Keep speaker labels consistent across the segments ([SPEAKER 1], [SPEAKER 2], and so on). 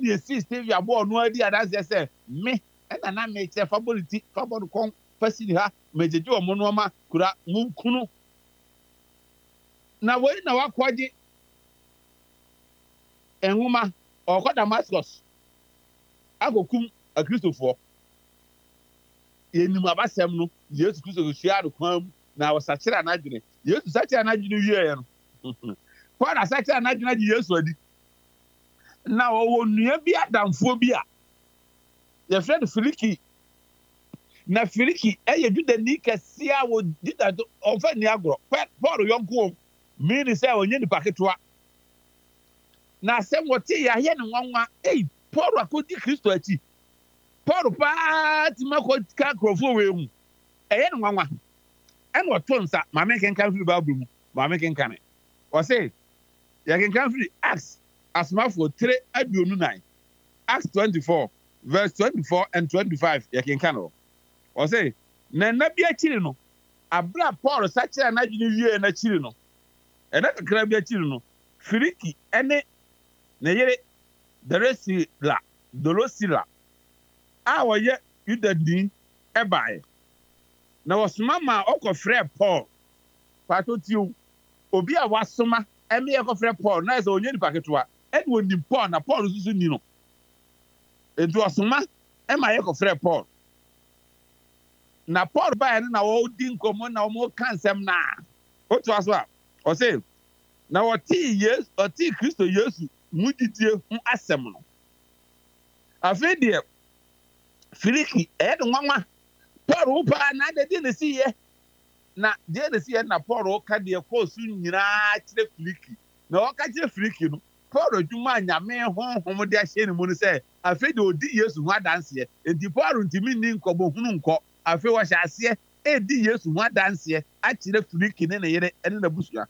[SPEAKER 1] any system ya bo no adi adanse say me na me che favorite favor kon fasili ha mejeje omo no ma kura mu kunu na we na wakwaje enwuma okọ Damascus agokum a Christopher yenim abasem no Yesu Kristo go shia kwam na wasachira na adwene Yesu sachira na adwene wie no kwa na sachira na adwene di Yesu adi na owo nua bi adamfo bi a ye friend Filiki na Filiki eye Judani kasia wo dida onfa ni agro Paul yonko mini say onye ni paketwa na asem wote ya ye ne nwanwa Paul akodi Kristo achi Paul pa ti mako ka krofo we hu eye ne nwanwa en woto nsa ma me kenkan firi Bible mu ma me kenkan o say ya kenkan firi Acts asmafo 3:29 Acts 24 verse 24 and 25 ya kenkan o say na nabi achiri no abra Paul sachira na dwene wie na chiri no ena kakra bi achiri no Filiki ene na yere Dorosila a woye Yudadi ebae na wasoma ma okofre Paul patotiu obi a wasoma eme ekofre Paul na so onye ni paketwa ene woni Paul na Paul susu ni no edu wasoma ema ekofre Paul na Paul ba na wo di nkomo na wo kansem na otu aso a o say na oti Kristo Yesu mudidie hu asem no afedie Filiki nwanwa Paul pa na de ne siye na de ne siye na Paul ka de kosu nyina kire Filiki na o ka kire Filiki no Paul dwuma nyame honhom de ahye ne mu no se afedie odi Yesu hu adanse enti Paul ntimi ni nkobo hunu nko afe wa hyase edi Yesu hu adanse a kire Filiki ne yere ene na busua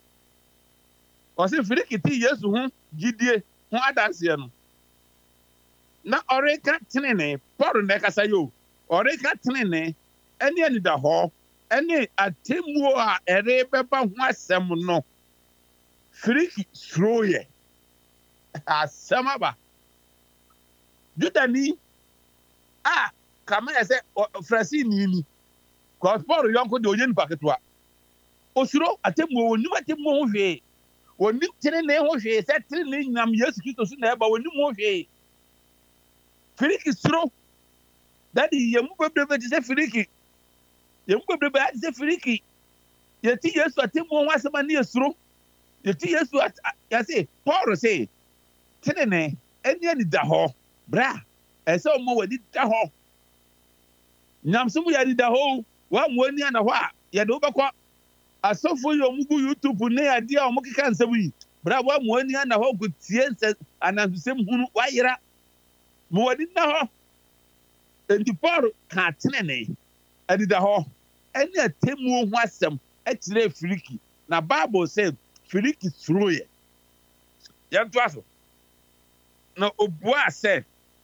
[SPEAKER 1] o se Filiki ti Yesu hu gidie hu adanse no na oreka tenene Paul na kasa yo oreka tenene ene da ho ene atemu a ere beba ho asem no Filiki sroye asema ba Judani kama ya se Frasi ni ko Paul yonko de onye nipa ketwa osuro atemu oni atemu ho hwe oni tenene ho hwe se tenene nyam Yesu Kristo su na eba oni ho hwe Filiki suro dadi yemu bebrebe ti se Filiki yemu bebrebe ti se Filiki yeti Yesu atemu ho asema ni esuro yeti Yesu ya se Paul say tenene eni da ho bra ese o mo wadi da ho nyamsumu ya da ho wa mo ani ana ho a ye de obekwa asofo yo mugu YouTube ne ade a o mo keka nsem yi bra wa mo ani ana ho gutie nse anansem hunu wa yira mo wadi na ho enti Paul ka tenene adi da ho eni atemu ho asem akire Filiki na Bible say Filiki through ye yanto aso na obua say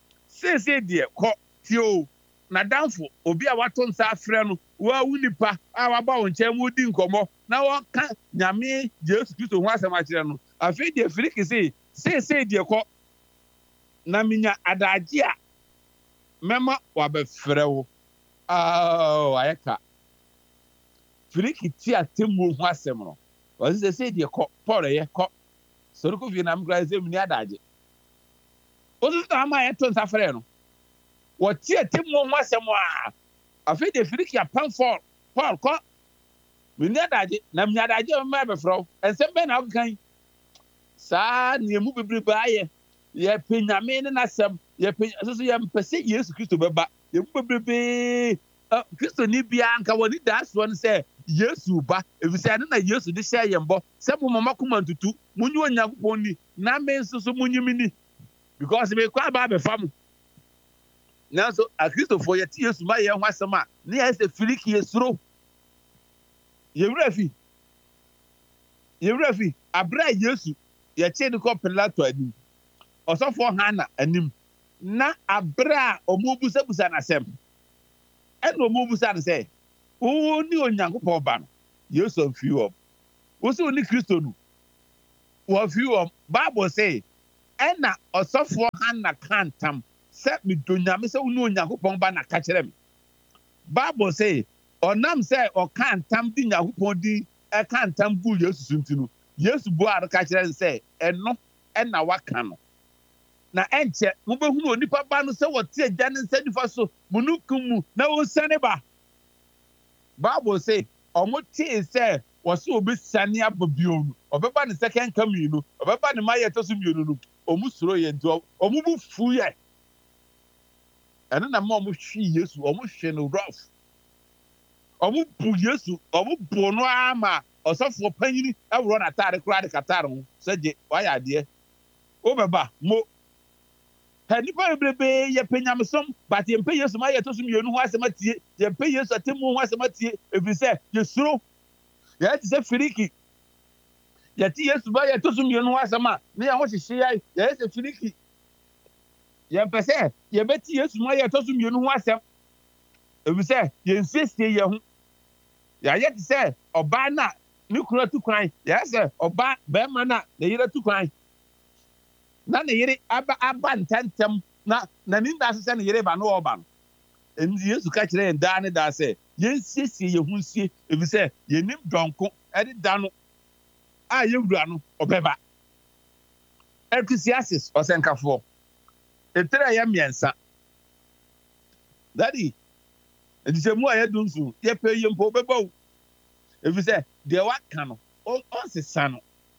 [SPEAKER 1] de ko tio na danfo obi a wato nsa afre no wa wunipa a waba won nche mu di nkomo na won ka nyame Yesu Kristo ho asem a kire no afi de Filiki say de ko na minya adaje a mema wa be frɛ wo ayeka Filiki ti atemu ho asem no o say de ko Paul ye ko soruko vi na mkra ze mni adaje ozu ta ma ye to nsa frɛ no wo ti atemu ho asem a afi de Filiki apan Paul ko mni adaje na mni adaje ma be frɛ wo ensem be na kan sa ne mu bibiri ba ye penyame ne nasem ye so ye mpese Yesu Kristo beba ye mbebebe Kristo ni bia anka woni daso ne se Yesu ba efisa ne na Yesu de hye yembo se mo mama kuma ntutu munyi Onyankopon ni na me nsoso munyimi ni because me kwa ba be fam na so a Kristofo ye ti Yesu ma ye ho asem a ne ye se Filiki yesuro ye wurafi abra Yesu ye che ni ko Pilato anim osofo Hana anim na abra omubusabusa na sem eno omubusa na say o ni Onyankopon ba no Yesu afiwo o se oni Kristo no wo afiwo Bible say ɛna ɔsɔfoɔ Hannah kantam sɛ medonyame sɛ wo ne Onyankopɔn ba na ka kyerɛ me. Bible say ɔnam sɛ ɔka ntam di Nyankopɔn di ɛka ntam gu Yesu so nti no Yesu buaa no ka kyerɛ no sɛ ɛno ɛna waka no. Na ɛnkyɛ mobɛhunu onipa ba no sɛ wɔte agya ne nsa nifa so mununkum mu na wɔnsane ba. Bible say ɔmo tee sɛ wɔse obɛsiane aba bio no ɔbɛba ne second coming no ɔbɛba ne mayɛ ɛtɔ so mmienu no ɔmo suro yɛ nti ɔmo bu fu yɛ. ɛno na ma ɔmo hwee Yesu ɔmo hwee no rough. ɔmo bu Yesu ɔmo bu no ama ɔsɔfoɔ panyini ɛworɔ n'atade koraa de katare ho sɛ gye wayɛ adeɛ wobɛba mo. Nipa bebrebe yɛpɛ nyamesom but yɛmpɛ Yesu ma yɛtɔ so mmienu ho asɛm atie yɛmpɛ Yesu atemmu ho asɛm atie ɛfiri sɛ yɛsuro yɛte sɛ firiki yɛte Yesu ba yɛtɔ so mmienu ho asɛm a ne yɛn ho hyehye yɛyɛ sɛ firiki yɛmpɛ sɛ yɛbɛte Yesu ma yɛtɔ so mmienu ho asɛm ɛfiri sɛ yɛnsiesie yɛn ho yɛayɛ te sɛ ɔbaa na ne kunu atu kwan yɛyɛ sɛ ɔbaa bɛrima na ne yere atu kwan na ne yere aba ntɛntɛm na ne nda sɛ ne yere ba no ɔba no. Ɛnti Yesu ka kyerɛ yɛn daa ne daa sɛ yɛnsiesie yɛn ho nsie ɛfiri sɛ yɛnim dɔnko ɛde da no a yɛwura no ɔbɛba. Ecclesiastes ɔsɛnkafoɔ ɛtire yɛ mmiɛnsa dadi ɛdikyɛmu a yɛdum so yɛpɛ yɛ mpo ɔbɛba o ɛfiri sɛ deɛ waka no ɔnsesa no.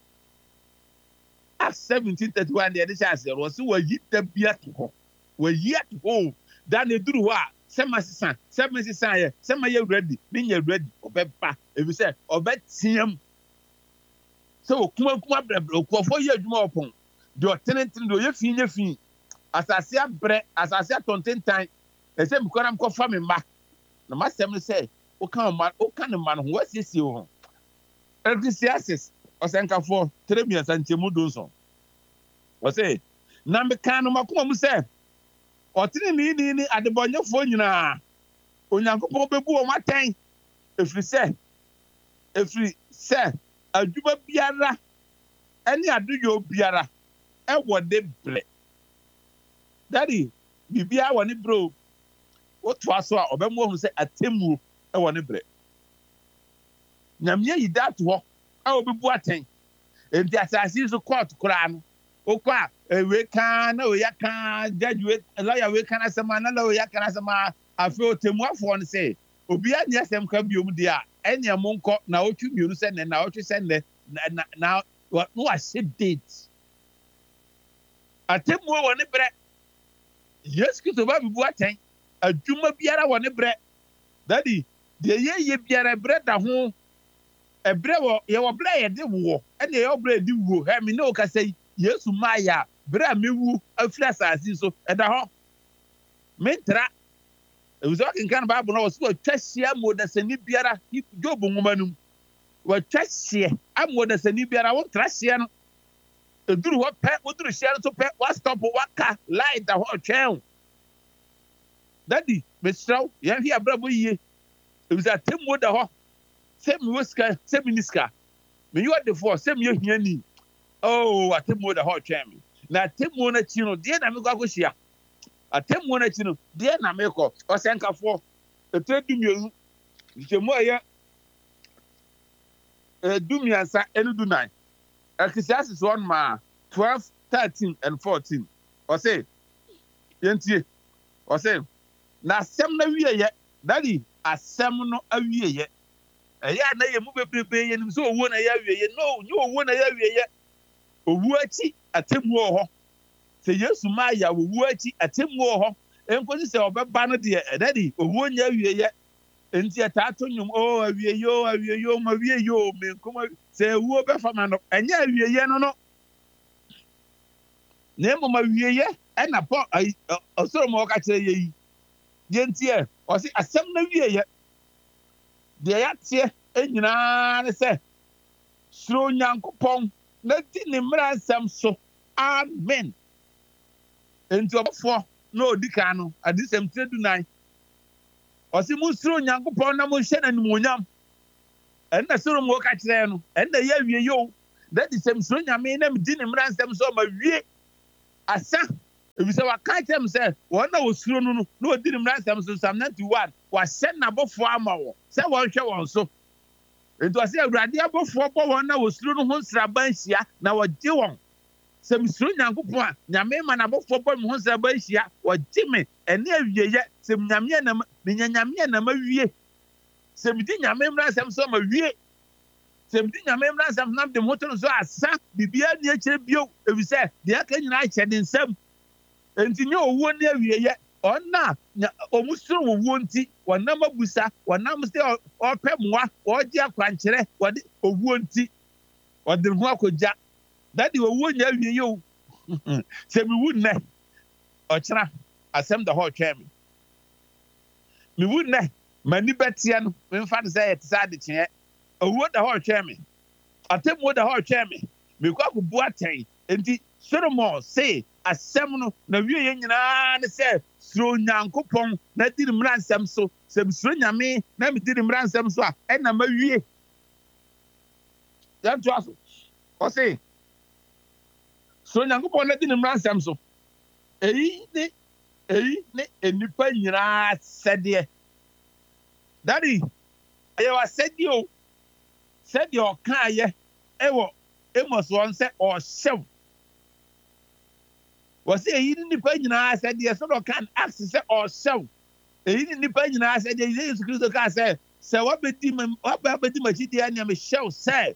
[SPEAKER 1] Acts 17:31 deɛ de hyɛ aseɛ no wɔse wayi da bi ato hɔ wayi ato hɔ da na ɛduru hɔ a sɛ masesa sɛ mesesa yɛ sɛ mayɛ ready ne nyɛ ready ɔbɛba ɛfiri sɛ ɔbɛteam sɛ okumakuma brɛbrɛ okuɔfoɔ yɛ adwuma ɔpɔn deɛ ɔtenetene deɛ ɔyɛ fii nyɛ fii asase abrɛ asase atɔntentan ɛsɛ mekɔra mekɔfa me mma na masɛm no sɛ woka ne mma no ho wasiesie wo ho. Ecclesiastes ɔsɛnkafoɔ 3:3 nkyɛmu 7 ɔse na meka no makoma mu sɛ ɔtenenee ne adebɔnyɛfoɔ nyinaa Onyankopɔn bɛbu wɔn atɛn ɛfiri sɛ adwuma biara ɛne adoyɛ biara ɛwɔ de brɛ. Daddy biribiara wɔ ne brɛ o wotoa so a ɔbɛmo ɔhu sɛ atemmuo ɛwɔ ne brɛ. Nyame ayi da ato hɔ a obibu atɛn enti asase so court koraa no okɔ a we kan na we yaka judge we lawyer we kan asɛm na lawyer yaka asɛm a afɛ otemuafoɔ no sɛ obi ani asɛm ka biom de a ɛne mo nkɔ na otwu mienu sɛ ne na otwu sɛ ne na no ahyɛ date atemmuo wɔ ne brɛ. Yesu Kristo ba bibu atɛn adwuma biara wɔ ne brɛ. Daddy deɛ yɛyɛ biara brɛ da ho ɛbrɛ wɔ yɛwɔ brɛ yɛde wɔ ɛne yɛwɔ brɛ yɛde wuo me ne wo kasa yi Yesu maaya brɛ a mewu afiri asase so ɛda hɔ mentra ɛfiri sɛ wɔkenka no Bible no wɔ so wɔatwa hyia mmodasani biara Job nwoma no mu wɔatwa hyia ammodasani biara wontra hyia no ɛduru hɔ pɛ woduru hyia no so pɛ wastɔp waka lie da hɔ ɔtwɛn wo. Daddy mesrɛ wo yɛnhwɛ abrabɔ yie ɛfiri sɛ atemmuo da hɔ sɛ mewɔ sika sɛ meni sika meyɛ ɔdefoɔ sɛ meyɛ hiani atemmuo da hɔ ɔtwɛn me na atemmuo no akyi no deɛ na mekɔ akɔhyia atemmuo no akyi no deɛ na mekɔ ɔsɛnkafoɔ ɛtire dumienu nkyɛmu a ɛyɛ 13 ɛne 19 Ecclesiastes 12, 13 and 14 ɔse yɛntie ɔse na asɛm no awieyɛ Daddy asɛm no awieyɛ ɛyɛ na yɛ mu bebrebe yɛnim sɛ owuo na yɛ awieyɛ no nyɛ owuo na yɛ awieyɛ owuo akyi atemmuo wɔ hɔ sɛ Yesu ma ya owuo akyi atemmuo wɔ hɔ ɛnkosi sɛ ɔbɛba no deɛ Daddy owuo nyɛ awieyɛ enti ɛtaa to nnwom awieyo ma awieyo menkoma sɛ owuo bɛfa ma no ɛnyɛ awieyɛ no na mmom awieyɛ ɛna ɔsoro ma ɔka kyerɛ yɛ yi yɛntie ɔse asɛm no awieyɛ deɛ yɛateɛ nyinaa ne sɛ suro Onyankopɔn na di ne mmara nsɛm so amen. Enti ɔbɔfoɔ na odi kan no adesɛm 3:9 ɔse mu suro Onyankopɔn na monhyɛ n'animonyam ɛnna soro mu ɔka kyerɛ no ɛnna yɛ awie yo da di sɛm suro Nyame na medi ne mmara nsɛm so ma wie asa ebisa waka kyem sɛ wɔn na osuro no no na odi nim ransɛm so Psalm 91 wahyɛ n'abɔfoɔ ama wɔn sɛ wɔnhwɛ wɔn so nti ɔsɛ awurade abɔfoɔ bɔ wɔn na osuro no ho nsraban hyia na wɔgye wɔn sɛ misuro nyankopɔn a nyame ma n'abɔfoɔ bɔ me ho nsraban hyia wɔgye me ɛne awieyɛ sɛ nyame na menya nyame na ma wie sɛ midi nyame ransɛm so ma wie sɛ midi nyame ransɛm na de mo to no so asa bibia ni akyire bio ebisɛ deɛ aka nyina akyɛ de nsɛm enti nye owuo ne awieyɛ ɔna omusuro owuo nti wɔnam abusa wɔnam sɛ ɔpɛ mmoa wɔgye akwankyerɛ wɔde owuo nti wɔde ho akogya dade owuo nya awieyɛ o sɛ miwu nnɛ ɔkyena asɛm da hɔ ɔtwɛn me miwu nnɛ mani bɛteɛ no memfa no sɛ yɛte sɛ adekyeɛ owuo da hɔ ɔtwɛn me atemmuo da hɔ ɔtwɛn me mekɔ akɔbu atɛn enti Solomon say asɛm no na wie yɛ nyinaa ne sɛ suro Nyankopɔn na di ne mmaransɛm so sɛ misuro nyame na mi di ne mmaransɛm so a ɛna ma wie yɛnto aso ɔse suro Nyankopɔn na di ne mmaransɛm so eyi ne enipa nyinaa sɛdeɛ dadi ɛyɛ wasɛdeɛ o sɛdeɛ ɔkaayɛ ɛwɔ Amos wɔn sɛ ɔhyɛw wɔsɛ eyi ne nipa nyinaa sɛdeɛ sɔdɔ kan ask sɛ ɔhyɛw eyi ne nipa nyinaa sɛdeɛ Yesu Kristo kaa sɛ wabɛdi m'akyi deɛ nea mehyɛw sɛ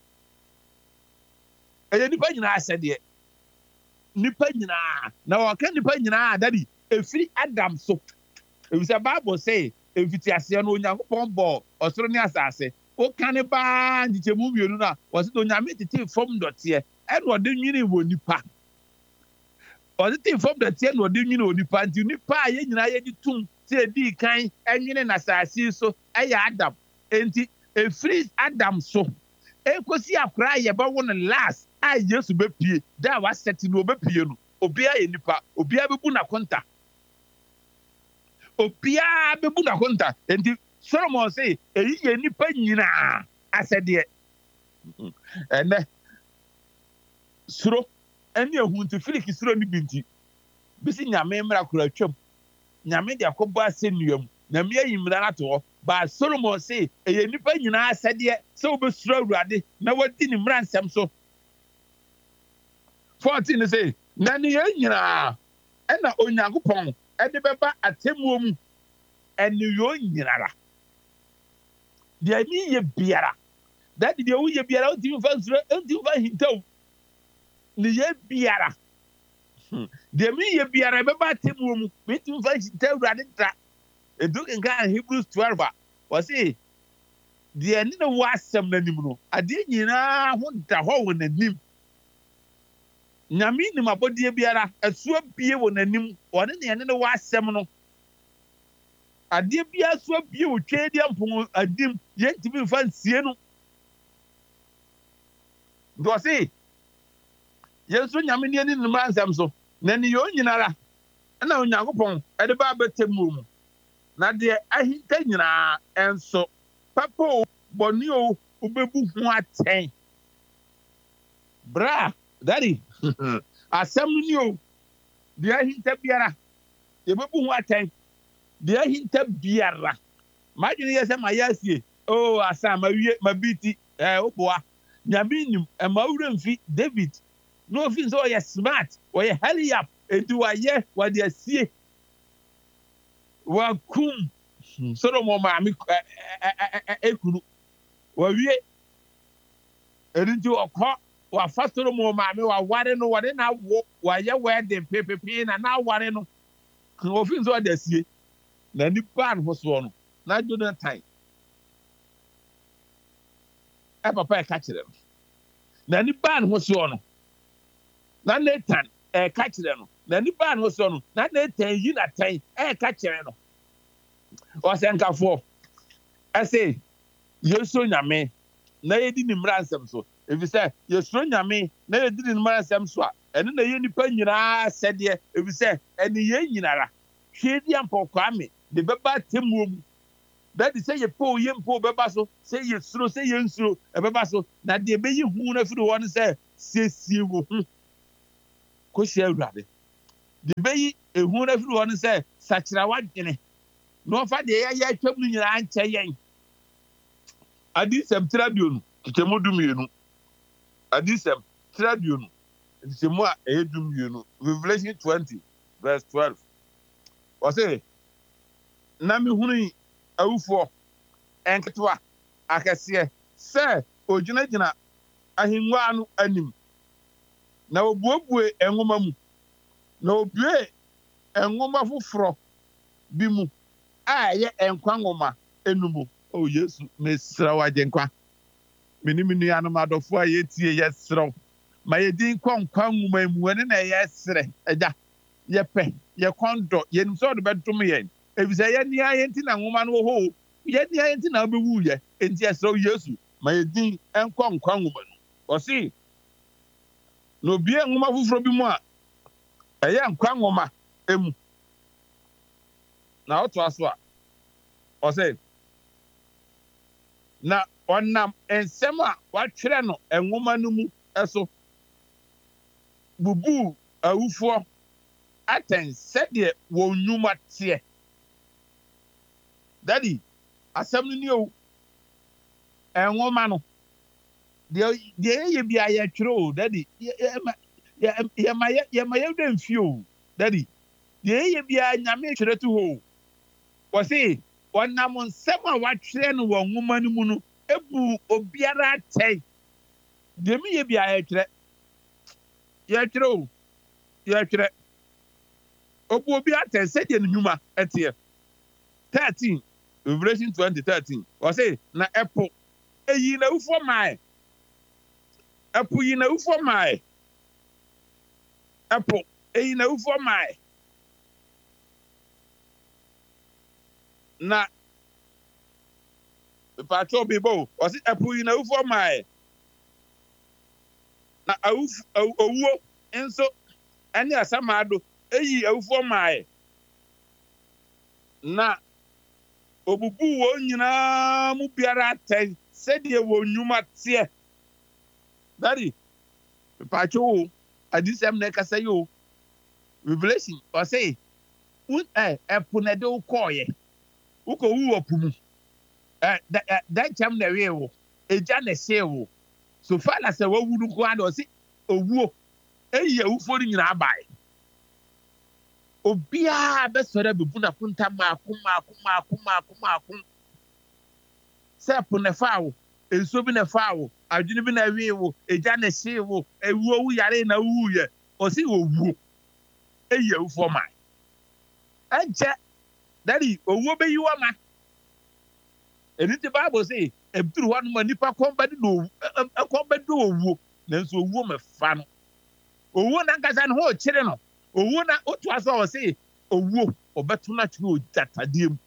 [SPEAKER 1] ɛyɛ nipa nyinaa sɛdeɛ nipa nyinaa na wɔka nipa nyinaa dadi efiri Adam so efisɛ Bible sɛ efiti aseɛ no Onyankopɔn bɔ ɔsoro ne asase woka ne baa nkyekyɛmu mmienu no a wɔsɛ Onyame tete fam dɔteɛ ɛna ɔde nwini wɔ nipa ɔde te fam dɔteɛ na ɔde nwini wɔ nipa nti nipa a yɛn nyinaa yɛde tum sɛ edi kan ɛnwene na asase so ɛyɛ Adam enti efiri Adam so ekosi akora a yɛbɛwo no last a Yesu bɛpie da a wasɛte no ɔbɛpie no obiara yɛ nipa obiara bɛbu n'akonta obiara bɛbu n'akonta enti Solomon say eyi yɛ nipa nyinaa asɛdeɛ ɛnɛ suro ɛne ehu nti filiki suro ne bi nti bisi nyame mmara kora twam nyame de akɔbɔ asɛnnua mu na mmea yi mmara ato hɔ ba Solomon say ɛyɛ nipa nyinaa asɛdeɛ sɛ wobɛsuro Awurade na wadi ne mmara nsɛm so 14 ne say na ne yɛn nyinaa ɛna Onyankopɔn ɛde bɛba atemmuo mu ɛne yɛn nyinara deɛ ni yɛ biara dade deɛ woyɛ biara wontimi fa nsuro wontimi fa hintaw ne yɛ biara deɛ mi yɛ biara ɛbɛba atemmuo mu mentimi fa hintaw Awurade da edu kenkan Hebrews 12 a wɔse deɛ ne wɔ asɛm n'anim no adeɛ nyinaa ho da hɔ wɔ n'anim nyame nim abɔdeɛ biara asuo bie wɔ n'anim ɔne ne wɔ asɛm no adeɛ biara so abie wɔ twɛdeɛ mpɔn adim yɛntimi mfa nsie no dɔse yɛn so nyame ne ani nim ansɛm so na ne yɛn nyinara na Onyankopɔn ɛde ba abɛtɛmu mu na deɛ ahinta nyinaa ɛnso papa o bɔne o wobɛbu ho atɛn bra daddy asɛm no ni o deɛ ahinta biara yɛbɛbu ho atɛn deɛ ahinta biara madwene yɛ sɛ mayɛ asie o asa mawie mabiti woboa nyame nim ɛma wura mfi David no ofi sɛ ɔyɛ smart ɔyɛ hurry up enti wayɛ wɔde asie wakum Solomon maame ekunu wawie erinti ɔkɔ wafa Solomon maame waware no wɔde na wo wayɛ wedding pepepe na ware no ofi sɛ ɔde asie na nipa no so no na Jonathan papa ɛka kyerɛ no na nipa no so no na Nathan ɛka kyerɛ no na nipa no so no na Nathan yi na tan ɛka kyerɛ no ɔsɛnkafo ɛsɛ Yesu nyame na yɛdi ne mmara nsɛm so efisɛ Yesu nyame na yɛdi ne mmara nsɛm so a ɛne na yɛ nipa nyinaa sɛdeɛ efisɛ ɛne yɛ nyinara hwɛdi ampɔkwame de bɛba temmuo mu dadi sɛ yɛ mpo bɛba so sɛ yɛ suro sɛ yɛ nsuro ɛbɛba so na deɛ bɛyi hu na firi hɔ no sɛ siesie wo ho kohyia awurade de bɛyi ehu na firi hɔ no sɛ sakyera wadwene na ɔfa deɛ yɛyɛ atwam no nyinaa nkyɛ yɛn adisɛm tiraduonu kyekyɛmu dumienu adisɛm tiraduonu kyekyɛmu a ɛyɛ dumienu Revelation 20 verse 12 ɔsɛ na mehunu awufoɔ ɛnketewa akɛseɛ sɛ ogyinagyina ahengua no anim na obuebue nwoma mu na obue nwoma foforɔ bi mu a ɛyɛ nkwa nwoma enum o Yesu mesrɛ wagye nkwa menim nuanom adɔfo a yɛtie yɛserɛ ma yɛdin kɔ nkwa nwoma mu ɛne na yɛserɛ agya yɛpɛ yɛkɔndɔ yɛnim sɛ ɔde bɛdom yɛn efisɛ yɛnia yɛnti na nwoma no wɔ hɔ yɛnia yɛnti na wobɛwu yɛ enti yɛserɛ Yesu ma yɛdin nkɔ nkwa nwoma no ɔse na obie nwoma foforɔ bi mu a ɛyɛ nkwa nwoma emu na ɔto aso a ɔsɛ na ɔnam nsɛm a watwerɛ no nwoma no mu ɛso bubu awufoɔ atɛn sɛdeɛ wɔn nnwuma teɛ dadi asɛm no ni o nwoma no deɛ yɛyɛ bi a yɛtwerɛ o dadi yɛma yɛwura mfie o dadi deɛ yɛyɛ bi a nyame twerɛ to hɔ o wɔse ɔnam nsɛm a watwerɛ no wɔ nwoma no mu no ebu obiara atɛn deɛ meyɛ bi a yɛtwerɛ o yɛtwerɛ obu obi atɛn sɛdeɛ ne nnwuma ɛteɛ 13 Revelation 20:13 ɔse na ɛpo eyi na awufoɔ mae ɛpo yi na awufoɔ mae ɛpo eyi na awufoɔ mae na patro bibo ɔse ɛpo yi na awufoɔ mae na owuo nso ɛne asamaado eyi awufoɔ mae na obubu wɔn nyinaa mu biara atɛn sɛdeɛ wɔn nnwuma teɛ dadi patro o adisɛm na ɛkasa yi o Revelation ɔse ɛpo na ɛde wokɔɔyɛ wokɔwu wɔ po mu dɛnkyɛm na ɛwee wo egya na ɛhyee wo so far na sɛ wawu no nko ara ɔse owuo eyi awufoɔ no nyinaa bae obiara bɛsɔre abebu n'akonta maako sɛ po na ɛfaa wo nsuo bi na ɛfaa wo adwene bi na ɛwee wo egya na ɛhyee wo ewuo wo yare na wuyɛ ɔse owuo eyi awufoɔ ma ɛnkyɛ dadi owuo bɛyi wɔ ma ɛni ti Bible say ebduru hɔ nom nipa kɔn bɛdi owuo nanso owuo mɛfa no owuo nankasa no ho kyerɛ no owuo na otu asa ɔse owuo ɔbɛto na kyerɛ ogyatadeɛ mu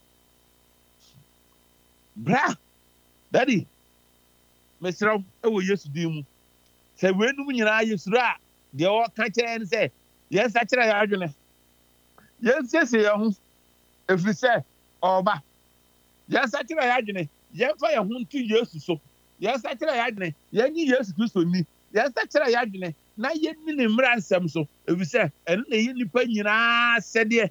[SPEAKER 1] bra dadi mesrɛ ɛwɔ Yesu din mu sɛ wɛnum nyinaa yɛsuro a deɛ ɔka kyerɛ ne sɛ yɛnsa kyerɛ yɛ adwene yɛnsiesie yɛn ho ɛfiri sɛ ɔba yɛnsa kyerɛ yɛ adwene yɛmfa yɛn ho nto Yesu so yɛnsa kyerɛ yɛ adwene yɛnyi Yesu Kristo ni yɛnsa kyerɛ yɛ adwene na yɛnni ne mmara nsɛm so ɛfiri sɛ ɛno na ɛyɛ nnipa nyinaa sɛdeɛ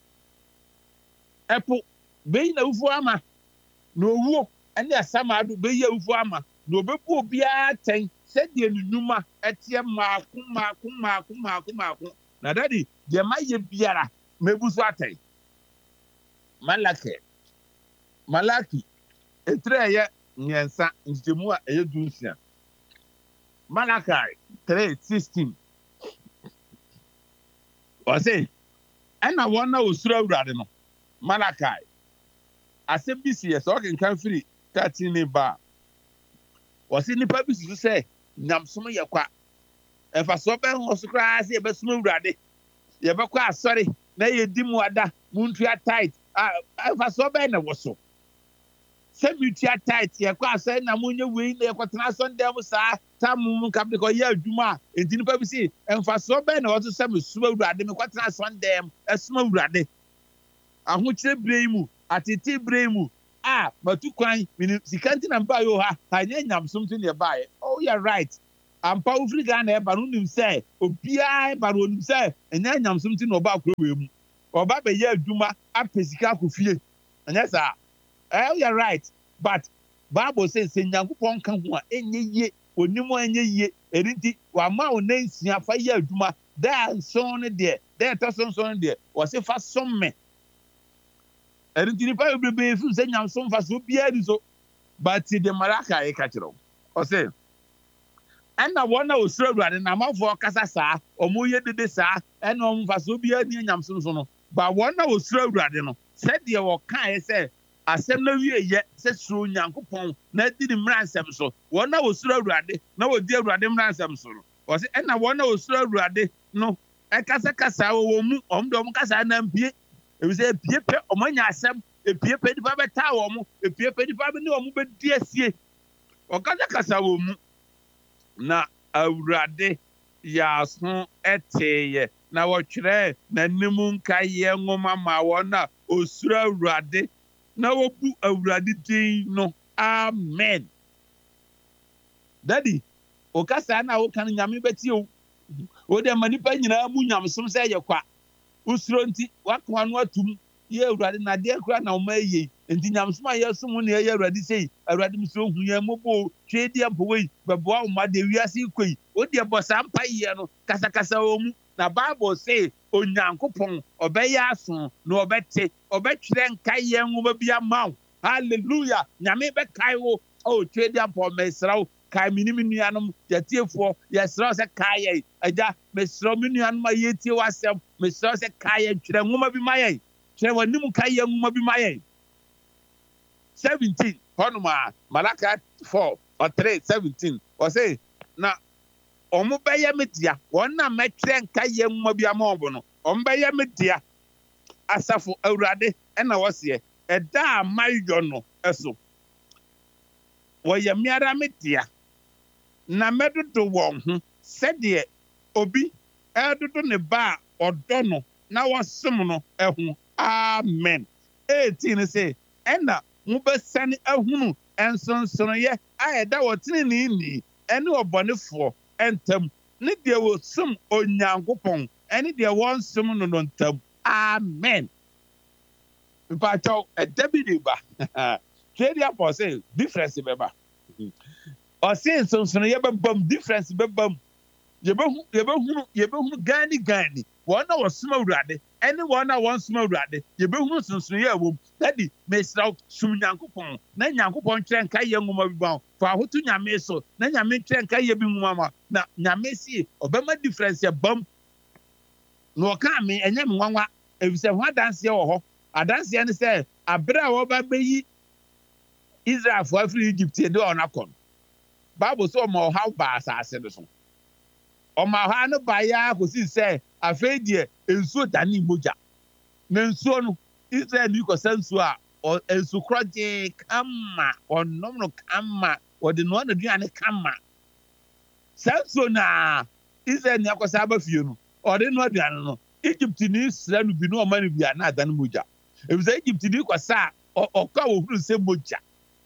[SPEAKER 1] ɛpo bɛyi na awufoɔ ama na owuo ɛne asamaado bɛyi awufoɔ ama na ɔbɛbu obiara atɛn sɛdeɛ ne nnwuma ɛteɛ maako na dadi deɛ mayɛ biara mɛbu so atɛn Malaki etire ɛyɛ mmiɛnsa nkyɛmu a ɛyɛ 16 Malachi 3:16 ɔse ɛna wɔn na osuro awurade no Malachi asɛm bi si yɛ sɛ ɔkenkan firi 13 ne ba ɔse nipa bi susu sɛ nyamsom yɛ kwa ɛfasoɔ bɛho so koraa sɛ yɛbɛsom awurade yɛbɛkɔ asɔre na yɛdi mu ada mu ntua tight ɛfasoɔ bɛn na wɔ so sɛ mutua tight yɛkɔ asɔre na mu nyɛ wei na yɛkɔtena asɔndɛm mu saa mu nkapde kɔ yɛ adwuma a enti nipa bi si ɛmfasoɔ bɛn na wɔso sɛ mesom awurade mekɔtena asɔndɛm ɛsom awurade ahokyerɛ bere yi mu atete bere yi mu matu kwan sika nti na mba yɛ ha nyɛ nyamsom nti na ɛbaeɛ oh yeah right ampa ufiri Ghana eba no nim say obia eba no nim say enya nyamsom ti no ba akro we mu oba be ye adwuma apesika akofie enya sa you're right but Bible says nyankopon ka ho a enye ye onimo enye ye erinti wa ma o nansia fa ye adwuma da nson ne de to sonson de wo se fa somme erinti ni pa bebrebe fu se nyamsom fa so bia di so but the maraka e ka kiro o se ana wona osuro awurade na amafo kasa saa omo ye dede saa ena omo fa so bia ni nyamsom so no ba wona osuro awurade no se de wo kan e se asem na wie ye se suro nyankopon na di ni mransem so wona osuro awurade na wodi awurade mransem so no o se ena wona osuro awurade no e kasa wo mu omdo om kasa na mpie e bi se pie pe omanya asem e pie pe di ba beta wo mu e pie pe di ba be ni wo mu be di asie o kasa wo mu na awurade ya so eteye na wotwere na nimu nka ye nwoma ma wona osuro awurade na wobu awurade din no amen daddy o kasa na wo kan nyame beti o de manipa nyina mu nyamsom se ye kwa usuro nti wakwa no atum ye awurade na de akura na o ma ye nti nyamsom aye som ne ye awurade sei awurade mso hu ye mobo twedi ampowei beboa o ma de wiase koi o de bosa mpa ye no kasa o mu na Bible say onyankopon obeya aso na obete obetwere nkai ye nwoma bia maw hallelujah nyame be kai wo o twedi ampo mesrawo kai minimi nuanom yatiefo yesrawo se kai ye aja mesrawo nuanom ayetie wasem mesrawo se kai ye twere nwoma bi maye twere wanim kai ye nwoma bi maye 17 honuma Malaka 4 or 3 17 or say na omo beye media wona metwere nka ye nwoma bi amaobo no omo beye media asafo awurade na wose eda amayo no eso woye miara media na medodo won ho sede obi edodo ne ba odo no na wosom no eho amen 18 say ena mubesane ahunu ensonsonoye ayeda wotene ni ene obonefo entam ne de wo sum onyankopon ene de won sum no ntam amen mpacho edabidi ba twedi apo say difference beba o say ensonsonoye bebam difference bebam yebehunu gani wona wosum awurade ene wona won sum awurade yebehunu ensonsonoye awom daddy mesra sum nyankopon na nyankopon twere nka ye nwoma bi ba fa hotu nyame so na nyame twere nka ye bi nwoma ma na nyame si obema difference bam no ka me enye nwanwa ebise ho adanse wo ho adanse ne se abra wo ba beyi Israel for Africa Egypt de onakon Bible so mo how ba asase do so o ma ha no ba ya ko si se afedie ensuo dani moja na ensuo no Israel ni ko sansuo a ensu kroje kama onom no kama odi no na duane kama sansuo na Israel ni akosa ba fie no odi no aduane no Egypt ni Israel no bi no ma no bia na adan moja e bi Egypt ni ko sa o ka wo huru se moja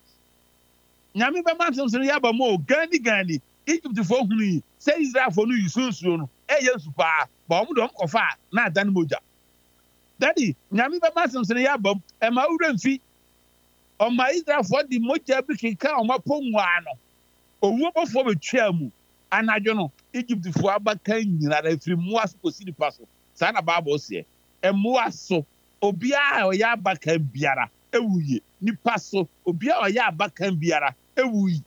[SPEAKER 1] nyame ba ma so ya ba mo gani Egypt fo hunu yi say Israel fo no yusunsuo no yesu pa ba omo do mkofa na adan moja daddy nyame ba ma so ya ba e ma wura mfi o ma Israel fo di moja bi kika o ma ponwa no owu bofo betwa mu anadwo no Egypt fo abaka nyina da firi mu aso ko sidi paso sa na Bible se e mu aso obia o ya abaka biara ewuye ni paso obia o ya abaka biara ewuyi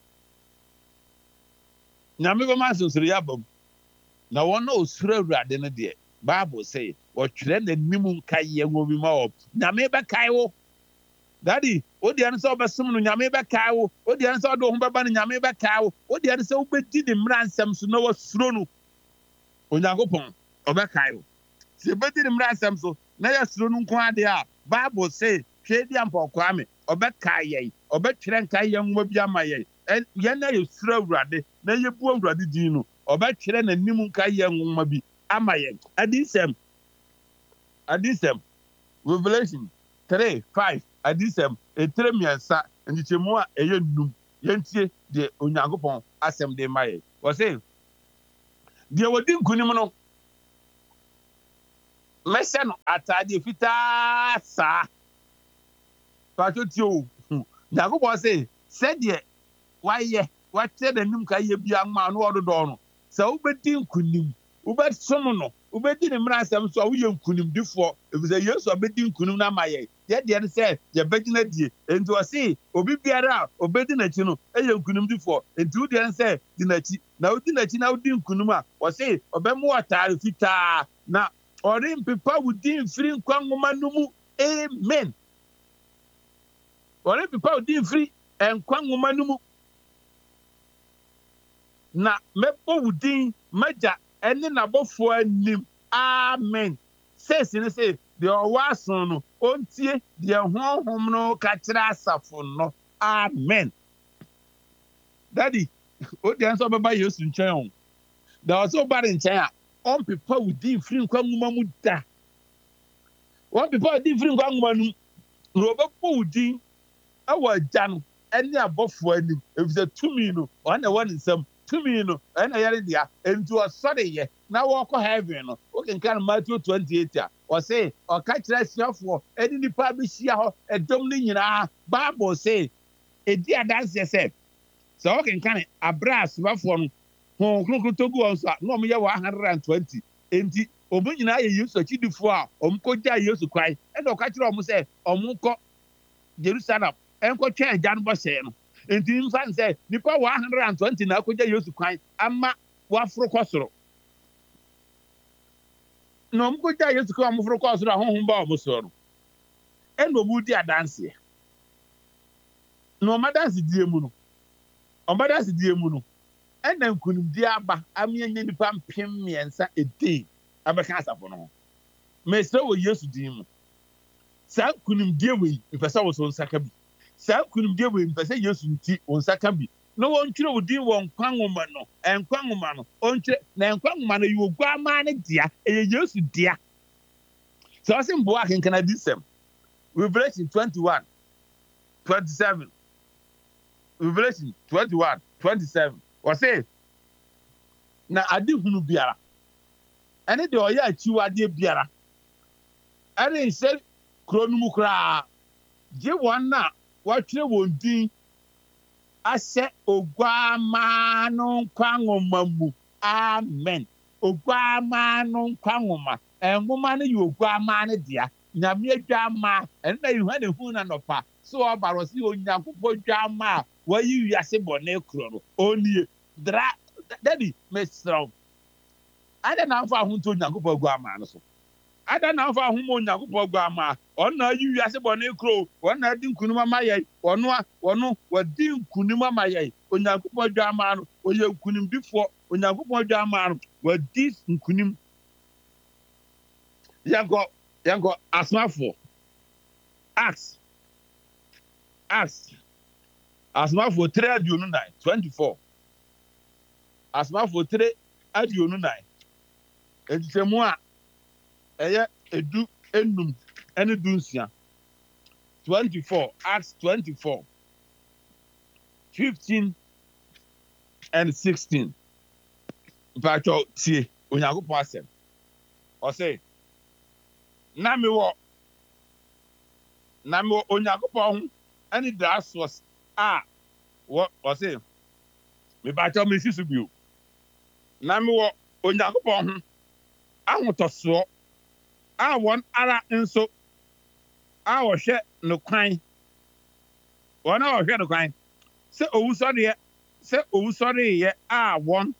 [SPEAKER 1] nyame ba ma so ya bam na wona osura awurade no de Bible say wo twere na nimu nka ye ngobi ma wo nyame ba kai wo daddy odi an so obesum no nyame ba kai wo odi an so do ho baba no nyame ba kai wo odi an so obedi ni mransam so na wo suro no onyankopon oba kai wo se bedi ni mransam so na ya suro no nko ade a Bible say twedi ampo kwa me oba kai ye oba twere nka ye ngobi ama ye ye na ye suro awurade na ye bu awurade din no oba twere na nimu nka ye nwoma bi ama ye adisem Revelation 3:5 adisem etremiansa ntichemu a eye num yentie de onyankopon asem de maye wo say de wodi nkunim no mese no atade fitaa sa pato tio Yakobo say said ye why ye what said the nim ka ye bia ma no ododo no sa ubedi nkunim ubed som no ubedi ne mra asem so wo ye nkunim difo if say yesu obedi nkunim na maye ye de say ye begina die enti o say obi biara obedi na chi no e ye nkunim difo enti wo de say di na chi na odi na chi na odi nkunim a o say obemu atare fitaa na ori mpepa wudi mfiri nkwa nwoma no mu amen ori mpepa wudi mfiri nkwa nwoma no mu na mebo wudi maja ene na bofo anim amen says ni say the owason no ontie the honhom no ka kira asafo no amen daddy o de anso baba yesu nchen on da also bad nchen a on pepa wudi mfiri nkwa nwoma mu da on pepa wudi mfiri nkwa nwoma no robo wudi awa jan ene abofo anim efise tumi no ona won nsam tumi no ene yare dia enti osore ye na wo ko heaven no o kan Matthew 28 a o say o ka kira siafo eni nipa bi hia ho edom ni nyina Bible say edi adanse say so o kan abras bafo no ho kronkron togu on so no mo ye 120 enti obu nyina ye Yesu akidifo a omkoja Yesu kwai ene o ka kira o mo say omko Jerusalem enko twa agya no bose no enti mfa nse nipa 120 na akoja Yesu kwan ama waforo kosoro no mkoja Yesu kwan mforo kosoro ahonhom ba omoso no eno budi adanse no madanse die mu no ena nkunim die aba amienye nipa mpem miensa ede abeka asafo no mesre wo Yesu din mu sa nkunim die we mpesa wo so nsaka bi sa kunim de we mpese Yesu nti onsaka bi no wontwere wodi won kwanwoma no enkwanwoma no ontwere na enkwanwoma no yogwa ma ne dia eye Yesu dia so asim bo akenkana disem Revelation 21:27 Revelation 21:27 o say na ade hunu biara ene de oya achiwade biara ene nse kronumu kra je wona watwere wondin ase ogwama no kwanwoma mu amen ogwama no kwanwoma enwoma no yogwama no dia nyame adwama ena yuhane hu na nopa so obaro si onyankopɔ dwama wayi wiase bone kro no onie dra daddy mesro ada na mfa hu to onyankopɔ gwama no so ada na mfa hu mo onyankopɔ gwama ona yi wiase bone kro ona di nkunuma maye ono wadi nkunuma maye onyankopɔ dwama no oye nkunim bifo onyankopɔ dwama no wadi nkunim yango asmafo acts asmafo 3:24 asmafo 3:9 etitemu a eye edu enum ene dunsia 24 Acts 24 15 and 16 bacho tie onyankopɔ asem o say na me wo onyankopɔ ho ene dasos wo o say me bacho me sisu bio na me wo onyankopɔ ho ahotoso won ara nso wo hwe no kwan wona wo hwe no kwan se owusore ye won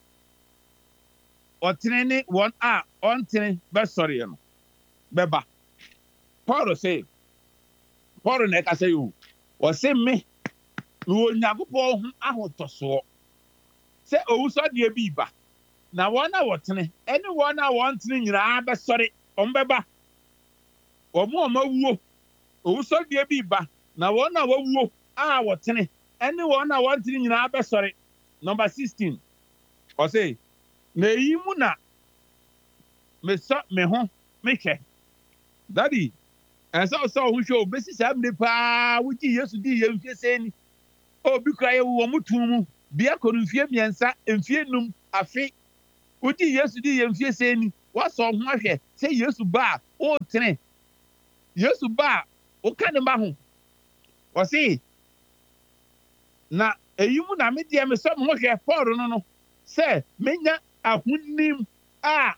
[SPEAKER 1] otene won ontene be sorry no beba Paul na ka say o say me onyankopɔ ho ahotoso se owusore bi ba na wona wotene ene wona wontene nyira be sorry ombeba omawuo owusodie bi ba na wona wawuo wotene ene wona wontene nyina be sorry number 16 o say na yimu na me so me ho me hwe daddy enso so ho hwe obesi samne pa wuji Yesu di ye mfie seni obi kra ye wo mutumu bia koru mfie miensa mfie num afi Udi Yesu di yemfie seni. Waso ho ahwe se Yesu ba o tene. Yesu ba o ka ne ba ho. O se na eyimu na me die me so mo hwe Paul no se menya ahonim a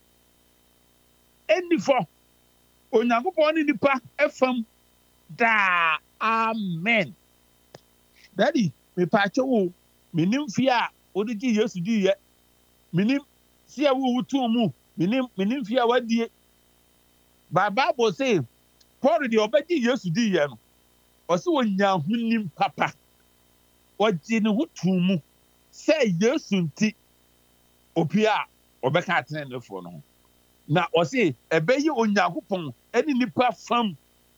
[SPEAKER 1] enifo Onyankopɔn ne nipa efam da amen. Daddy me pa wo minim fie a odi gi Yesu di ye minim si a wo wutu mu minim fie a wadie ba Bible say Paul de obedi Yesu di ye no o se wonya honim papa oji ne ho tu mu se Yesu nti obi a obeka atene ne fo no na o se ebeyi Onyankopɔn eni nipa fam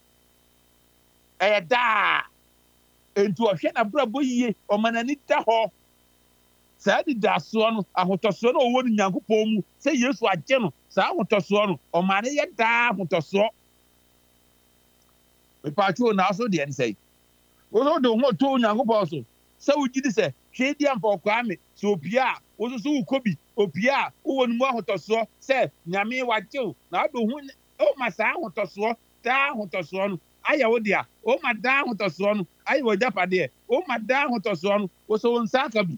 [SPEAKER 1] da enti ohwe na brabo yie o manani da ho saa di da so no ahotoso no owo Nyankopɔn mu se Yesu agye no saa ahotoso no o mane ye da ahotoso me pacho na so de en sei wo so de ho to Nyankopɔn so se wo gidi se hwe di ampa okwa me se opia wo so wo kobi opia wo wonu mu ahotoso se nyame wagye na do hu o ma saa ahotoso da ahotoso no aya wo dia o ma da ahotoso no aya wo japade o ma da ahotoso no wo so won sa ka bi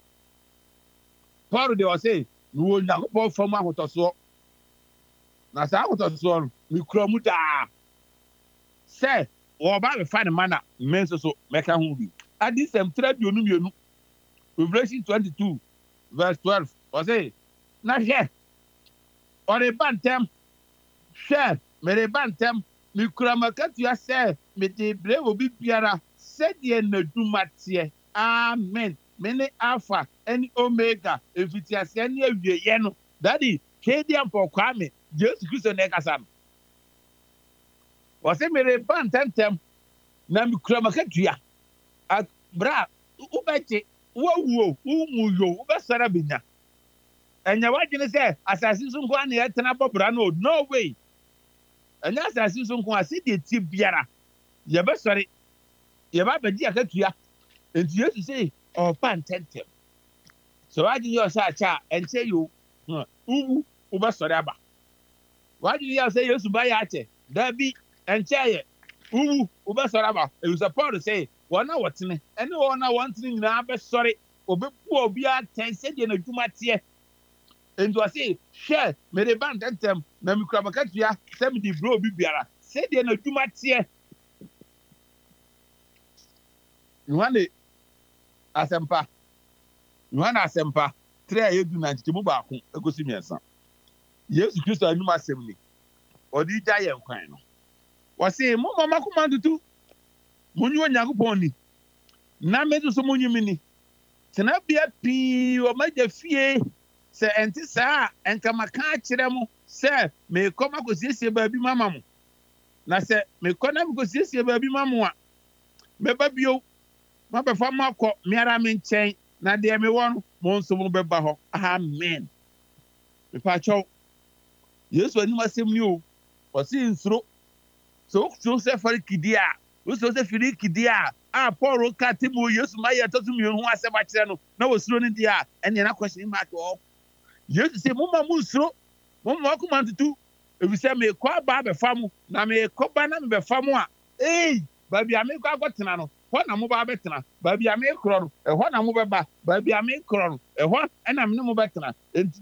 [SPEAKER 1] Paul de o say no wo Nyankopɔn fam ahotoso na saa ahotoso no mi kura mu da se wo ba me fa ne mana men so meka ho bi adisem 3:2 Revelation 22 verse 12 o say na hwe ore bantem hwe mere bantem mi kura makatua se me de bre obi biara se de na dumatie amen mene alpha and omega efitiase ne awieye no daddy kediam for kwame Jesus Christ na kasa no o se mere bantentem na mi kura makatua bra ubeje wo umuyo ubesara benya enya wadwene se asase so nko na yetena bobra no way enya asase so nko ase de ti biara ye besore ye ba bedi akatua enti Yesu say o pantentem so wadwene yo sa cha enche yo ubu ubesore aba wadwene yo say Yesu ba ya ache dabi enche ye ubu ubesore aba e support say wona wotene ene wona wantene nyina besore obepu obi atense de na dwuma tie enti o say share me de bantentem na mi kura makatua se me di bro obi biara se de na dwuma tie Yohane asempa 3:19 mu ba ko egosi miensa Yesu Kristo anum asem ni odi gya ye nkwan no wo say mo mama kuma ntutu munyu Onyankopɔn ni na mezu so munyu mi ni tena bia pi o maja fie se enti saa enka maka akire mo se me koma kosiesie baabi mama mo na se me kona me kosiesie baabi mama a me ba bio ma be fa makɔ me ara me nkyɛn na de me won mo nso mo beba ho amen me pa chaw Yesu ani masem ni o si nsuro so se fari kidia wo so se firi kidia Paul ka timo Yesu ma ya totu mi hu asem akire no na wo suro ni dia ene na question mark o Yesu se mo ma mu suro mo ma ko man tutu ebi se me kwa ba be fam na me ko ba na me be fam a ba bia me kwa agotena no ho na mo ba betena ba bia me kro no ho na mo be ba ba bia me kro no ho na me mo betena enti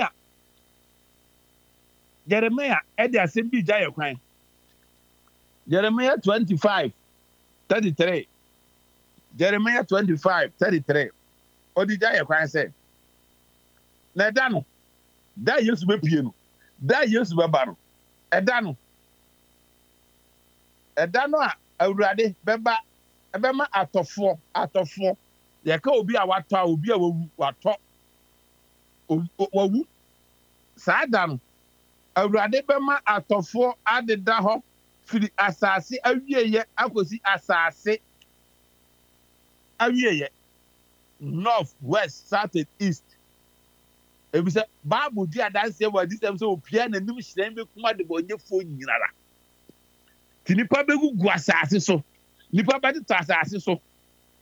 [SPEAKER 1] Jeremiah edi asem bi gya ye kwan Jeremiah 25:33 Jeremiah 25:33 odi gya ye kwan se na da no da Yesu be pie no da Yesu be ba no eda no a awurade beba ebema atofo ye ka obi a wato a obi a wato wawu saa da no awurade bema atofo adeda ho firi asase awieye akosi asase awieye north west south and east ebisa Bible di adanse wa di sem so opia na nim hyiran be kuma de bonyefo nyinara tinipa begugu asase so nipa bade to asase so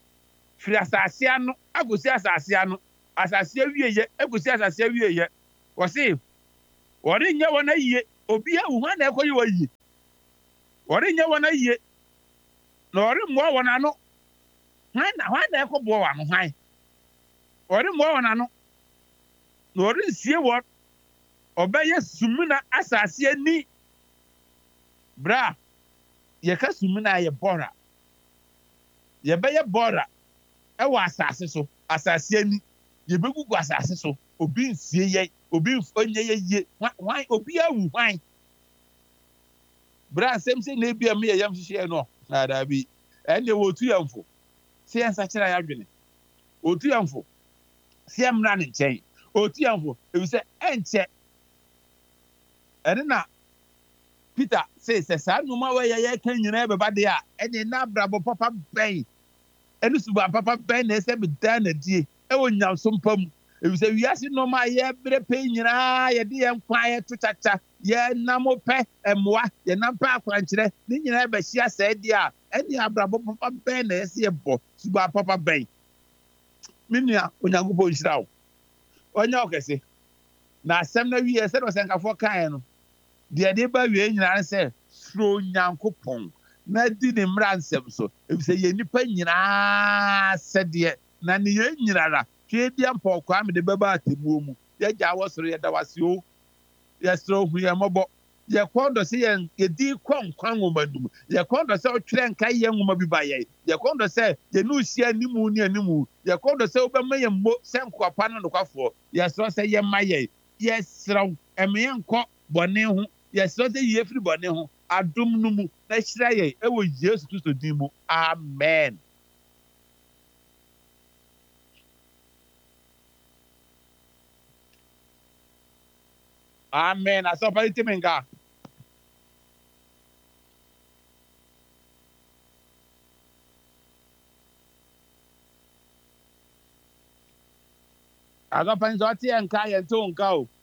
[SPEAKER 1] firi asase ano akosi asase ano asase awieye akosi asase awieye wɔse wɔrenyɛ wɔn ayie obi awu hwan na ɛkɔyɛ wɔyie wɔrenyɛ wɔn ayie na wɔremmoa wɔn ano hwan na ɛkɔboa wɔn ano hwan wɔremmoa wɔn ano na wɔrensie wɔn ɔbɛyɛ sumina asase ani bra yɛka sumina yɛ bɔra yɛbɛyɛ bɔra ɛwɔ asase so asase ani yɛbɛgugu asase so obi nsie yɛ obi onye yɛ yie hwan obi awu hwan bra asɛm sɛ na ebia me yɛ yam hyehyɛ no na daabi ɛne wɔtu yɛmfo sɛ yɛn nsakyerɛ yɛadwene wɔtu yɛmfo sɛ yɛmmra ne nkyɛn wɔtu yɛmfo efisɛ ɛnkyɛ ɛne na Peter sɛ saa nnoma wɔyɛ yɛka nyinaa bɛba de a ɛne na abrabɔ papa bɛn ɛne suban papa bɛn na ɛsɛ medaa n'adie ɛwɔ nyamso mpa mu efisɛ wiase nnoma a yɛbrɛ pɛ nyinaa yɛde yɛn kwan yɛto kyakya yɛnam pɛ mmoa yɛnam pɛ akwankyerɛ ne nyinaa bɛhyia sɛɛ deɛ a ɛne abrabɔ papa bɛn na ɛsɛ yɛbɔ suban papa bɛn me nua onyankopɔn nhyira wo ɔnyɛ wo kɛse na asɛm na wie sɛ na ɔsɛnkafoɔ kaeɛ no deɛ de ba wie nyinaa sɛ suro nyankopɔn na di ne mmara nsɛm so efisɛ yɛ nipa nyinaa sɛdeɛ na ne yɛn nyinara twe di mpɔkwa me de bɛba atemuo mu yɛgya wɔ soro yɛda wase o yɛsoro hu yɛn mmɔbɔ yɛkɔn dɔ sɛ yɛdi kɔ nkwa nwoma dum yɛkɔn dɔ sɛ ɔtwerɛ nka yɛn nwoma bi ba yɛn yɛkɔn dɔ sɛ yɛne uhyia animu ne animu yɛkɔn dɔ sɛ wobɛma yɛn mmo sɛ nkwapa no nokwafoɔ yɛsoro sɛ yɛma yɛn yɛsrɛw ɛme yɛn nkɔ bɔne ho yɛsrɛ sɛ yie firi bɔne ho adom no mu na hyira yɛn ɛwɔ Yesu Kristo din mu amen. Amen. Asɔpa yi timi nka. Asɔpa yi sɛ ɔte yɛ nka yɛn to nka o.